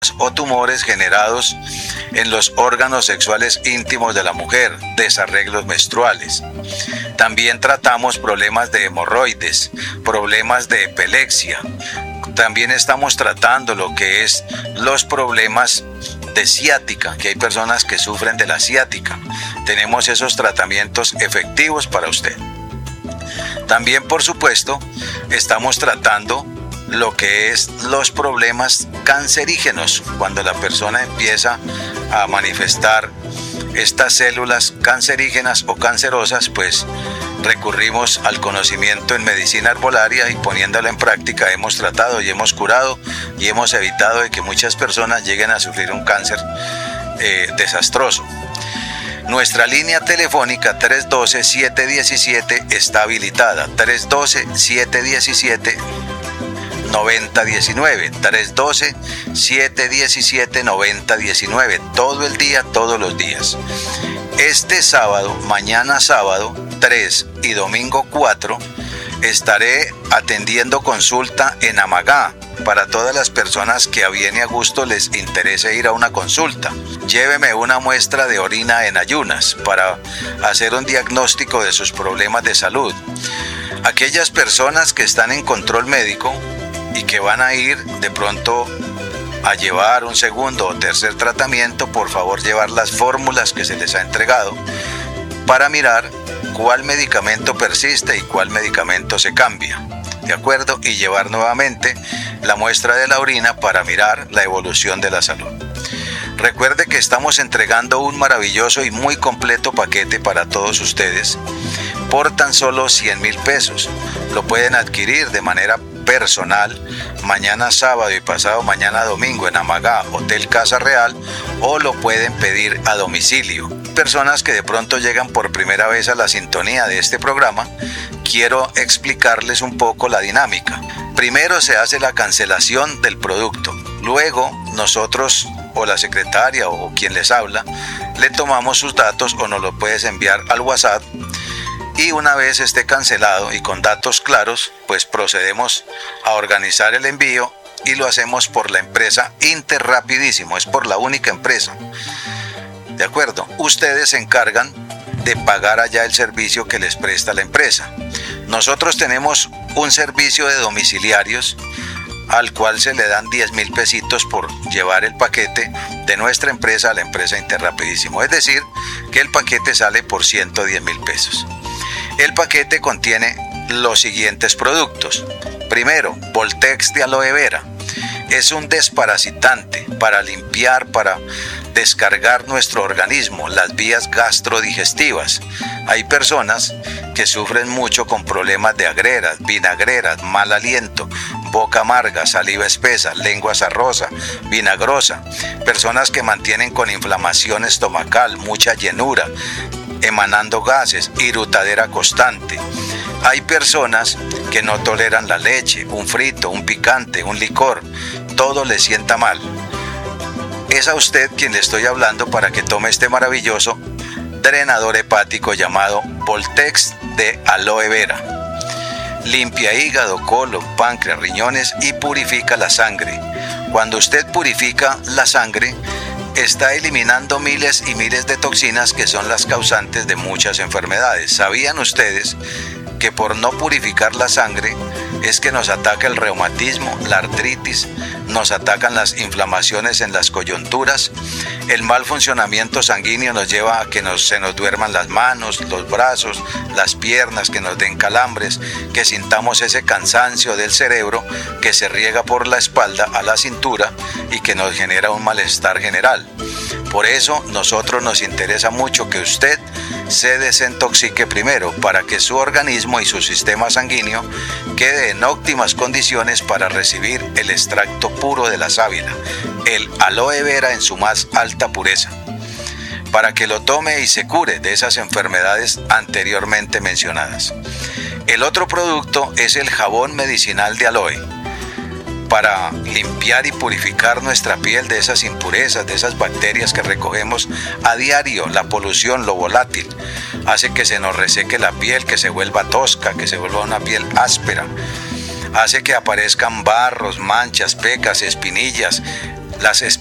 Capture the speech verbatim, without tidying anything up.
o tumores generados en los órganos sexuales íntimos de la mujer, desarreglos menstruales. También tratamos problemas de hemorroides, problemas de epilepsia. También estamos tratando lo que es los problemas de ciática, que hay personas que sufren de la ciática. Tenemos esos tratamientos efectivos para usted. También, por supuesto, estamos tratando lo que es los problemas cancerígenos, cuando la persona empieza a manifestar estas células cancerígenas o cancerosas, pues recurrimos al conocimiento en medicina herbolaria y poniéndolo en práctica hemos tratado y hemos curado y hemos evitado de que muchas personas lleguen a sufrir un cáncer eh, desastroso. Nuestra línea telefónica tres uno dos, siete uno siete está habilitada, tres uno dos, siete uno siete, nueve cero uno nueve, tres uno dos, siete uno siete, nueve cero uno nueve, todo el día, todos los días. Este sábado, mañana sábado tres y domingo cuatro, estaré atendiendo consulta en Amagá. Para todas las personas que a bien y a gusto les interese ir a una consulta, lléveme una muestra de orina en ayunas para hacer un diagnóstico de sus problemas de salud. Aquellas personas que están en control médico y que van a ir de pronto a llevar un segundo o tercer tratamiento, por favor llevar las fórmulas que se les ha entregado para mirar cuál medicamento persiste y cuál medicamento se cambia, ¿de acuerdo? Y llevar nuevamente la muestra de la orina para mirar la evolución de la salud. Recuerde que estamos entregando un maravilloso y muy completo paquete para todos ustedes por tan solo cien mil pesos. Lo pueden adquirir de manera personal mañana sábado y pasado mañana domingo en Amagá, Hotel Casa Real, o lo pueden pedir a domicilio. Personas que de pronto llegan por primera vez a la sintonía de este programa, quiero explicarles un poco la dinámica. Primero se hace la cancelación del producto, luego nosotros o la secretaria o quien les habla le tomamos sus datos o nos lo puedes enviar al WhatsApp. Y una vez esté cancelado y con datos claros, pues procedemos a organizar el envío y lo hacemos por la empresa Interrapidísimo, es por la única empresa. ¿De acuerdo? Ustedes se encargan de pagar allá el servicio que les presta la empresa. Nosotros tenemos un servicio de domiciliarios al cual se le dan diez mil pesitos por llevar el paquete de nuestra empresa a la empresa Interrapidísimo. Es decir, que el paquete sale por ciento diez mil pesos. El paquete contiene los siguientes productos. Primero, Voltex de aloe vera. Es un desparasitante para limpiar, para descargar nuestro organismo, las vías gastrodigestivas. Hay personas que sufren mucho con problemas de agreras, vinagreras, mal aliento, boca amarga, saliva espesa, lengua sarrosa, vinagrosa. Personas que mantienen con inflamación estomacal, mucha llenura, emanando gases, irritadera constante. Hay personas que no toleran la leche, un frito, un picante, un licor, todo le sienta mal. Es a usted quien le estoy hablando para que tome este maravilloso drenador hepático llamado Voltex de aloe vera. Limpia hígado, colon, páncreas, riñones y purifica la sangre. Cuando usted purifica la sangre, está eliminando miles y miles de toxinas que son las causantes de muchas enfermedades. ¿Sabían ustedes que por no purificar la sangre es que nos ataca el reumatismo, la artritis, nos atacan las inflamaciones en las coyunturas? El mal funcionamiento sanguíneo nos lleva a que nos, se nos duerman las manos, los brazos, las piernas, que nos den calambres, que sintamos ese cansancio del cerebro que se riega por la espalda a la cintura y que nos genera un malestar general. Por eso nosotros nos interesa mucho que usted se desintoxique primero para que su organismo y su sistema sanguíneo quede en óptimas condiciones para recibir el extracto puro de la sábila, el aloe vera en su más alta pureza, para que lo tome y se cure de esas enfermedades anteriormente mencionadas. El otro producto es el jabón medicinal de aloe, para limpiar y purificar nuestra piel de esas impurezas, de esas bacterias que recogemos a diario. La polución, lo volátil, hace que se nos reseque la piel, que se vuelva tosca, que se vuelva una piel áspera. Hace que aparezcan barros, manchas, pecas, espinillas. las